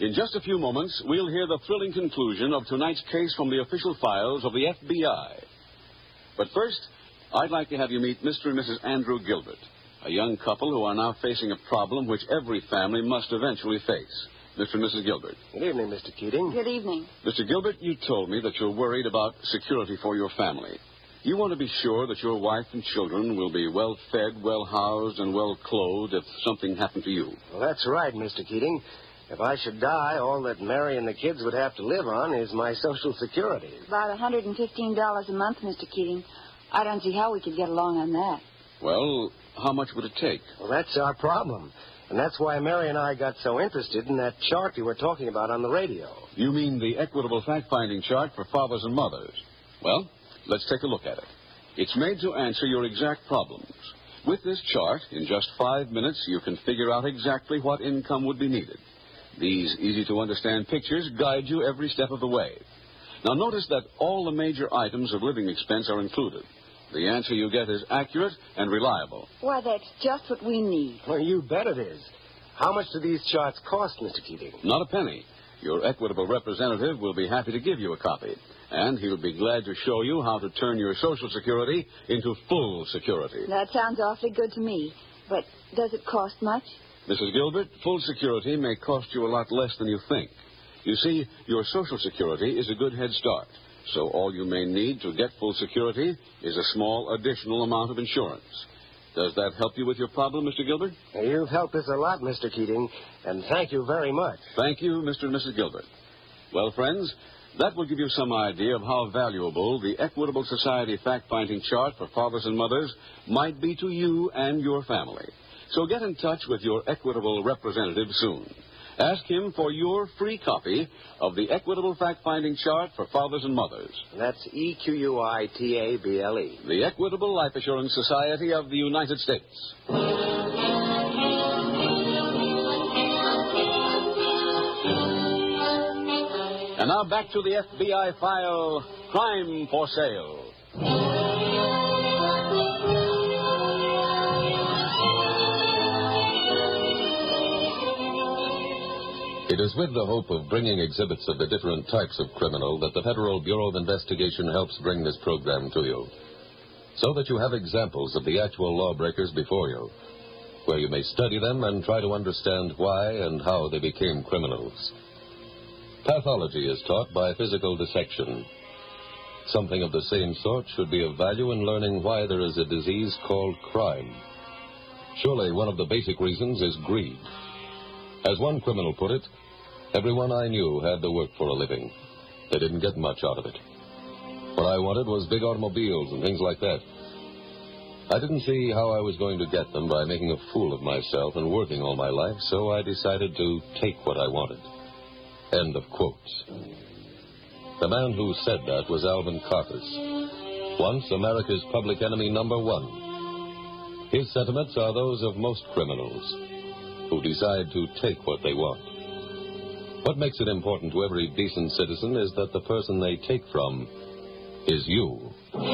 In just a few moments, we'll hear the thrilling conclusion of tonight's case from the official files of the FBI. But first, I'd like to have you meet Mr. and Mrs. Andrew Gilbert, a young couple who are now facing a problem which every family must eventually face. Mr. and Mrs. Gilbert. Good evening, Mr. Keating. Good evening. Mr. Gilbert, you told me that you're worried about security for your family. You want to be sure that your wife and children will be well-fed, well-housed, and well-clothed if something happened to you. Well, that's right, Mr. Keating. If I should die, all that Mary and the kids would have to live on is my Social Security. About $115 a month, Mr. Keating. I don't see how we could get along on that. Well, how much would it take? Well, that's our problem. And that's why Mary and I got so interested in that chart you were talking about on the radio. You mean the equitable fact-finding chart for fathers and mothers? Well, let's take a look at it. It's made to answer your exact problems. With this chart, in just 5 minutes, you can figure out exactly what income would be needed. These easy-to-understand pictures guide you every step of the way. Now, notice that all the major items of living expense are included. The answer you get is accurate and reliable. Why, that's just what we need. Well, you bet it is. How much do these charts cost, Mr. Keating? Not a penny. Your equitable representative will be happy to give you a copy. And he'll be glad to show you how to turn your Social Security into full security. That sounds awfully good to me. But does it cost much? Mrs. Gilbert, full security may cost you a lot less than you think. You see, your Social Security is a good head start. So all you may need to get full security is a small additional amount of insurance. Does that help you with your problem, Mr. Gilbert? You've helped us a lot, Mr. Keating, and thank you very much. Thank you, Mr. and Mrs. Gilbert. Well, friends, that will give you some idea of how valuable the Equitable Society fact-finding chart for fathers and mothers might be to you and your family. So get in touch with your Equitable representative soon. Ask him for your free copy of the Equitable Fact-Finding Chart for Fathers and Mothers. That's EQUITABLE. The Equitable Life Assurance Society of the United States. And now back to the FBI file, Crime for Sale. It is with the hope of bringing exhibits of the different types of criminal that the Federal Bureau of Investigation helps bring this program to you, so that you have examples of the actual lawbreakers before you, where you may study them and try to understand why and how they became criminals. Pathology is taught by physical dissection. Something of the same sort should be of value in learning why there is a disease called crime. Surely one of the basic reasons is greed. As one criminal put it, everyone I knew had to work for a living. They didn't get much out of it. What I wanted was big automobiles and things like that. I didn't see how I was going to get them by making a fool of myself and working all my life, so I decided to take what I wanted. End of quotes. The man who said that was Alvin Karpis, once America's public enemy number one. His sentiments are those of most criminals who decide to take what they want. What makes it important to every decent citizen is that the person they take from is you.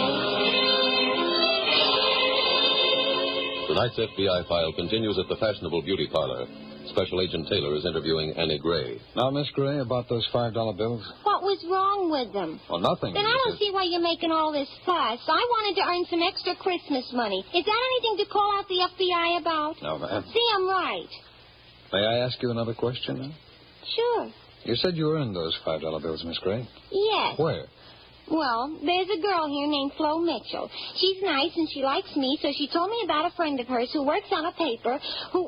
Tonight's FBI file continues at the fashionable beauty parlor. Special Agent Taylor is interviewing Annie Gray. Now, Miss Gray, about those $5 bills? What was wrong with them? Well, nothing. Then I don't see why you're making all this fuss. I wanted to earn some extra Christmas money. Is that anything to call out the FBI about? No, ma'am. See, I'm right. May I ask you another question, then? Sure. You said you earned those $5 bills, Miss Gray. Yes. Where? Well, there's a girl here named Flo Mitchell. She's nice and she likes me, so she told me about a friend of hers who works on a paper who...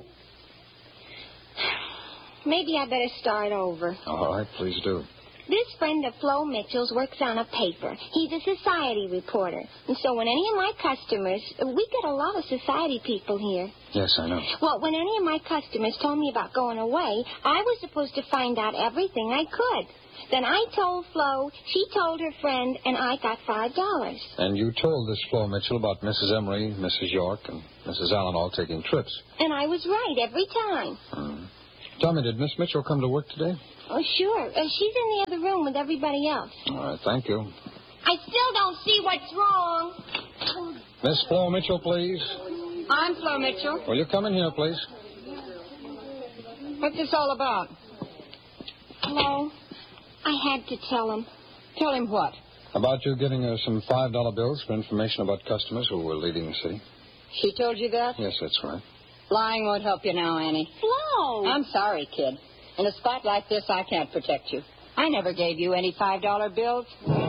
Maybe I better start over. All right, please do. This friend of Flo Mitchell's works on a paper. He's a society reporter. And so when any of my customers... We get a lot of society people here. Yes, I know. Well, when any of my customers told me about going away, I was supposed to find out everything I could. Then I told Flo, she told her friend, and I got $5. And you told this Flo Mitchell about Mrs. Emery, Mrs. York, and Mrs. Allen all taking trips. And I was right every time. Tell me, did Miss Mitchell come to work today? Oh, sure. She's in the other room with everybody else. All right, thank you. I still don't see what's wrong. Miss Flo Mitchell, please. I'm Flo Mitchell. Will you come in here, please? What's this all about? Flo, I had to tell him. Tell him what? About you getting her some $5 bills for information about customers who were leaving the city. She told you that? Yes, that's right. Lying won't help you now, Annie. Flo! I'm sorry, kid. In a spot like this, I can't protect you. I never gave you any $5 bills.